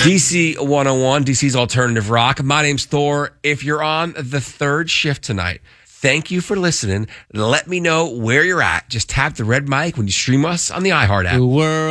DC 101, DC's Alternative Rock. My name's Thor. If you're on the third shift tonight, thank you for listening. Let me know where you're at. Just tap the red mic when you stream us on the iHeart app. The world